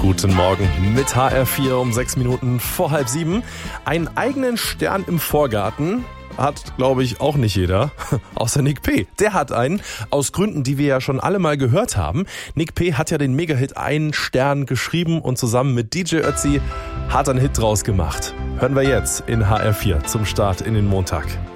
Guten Morgen mit HR4 um 6 Minuten vor halb 7. Einen eigenen Stern im Vorgarten hat, glaube ich, auch nicht jeder, außer Nick P. Der hat einen, aus Gründen, die wir ja schon alle mal gehört haben. Nick P. hat ja den Megahit Ein Stern geschrieben und zusammen mit DJ Ötzi hat einen Hit draus gemacht. Hören wir jetzt in HR4 zum Start in den Montag.